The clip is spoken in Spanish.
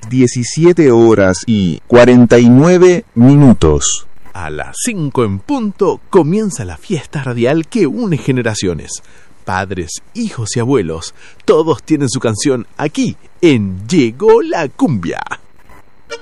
17 horas y 49 minutos. A las 5 en punto comienza la fiesta radial que une generaciones. Padres, hijos y abuelos, todos tienen su canción aquí en Llegó la Cumbia.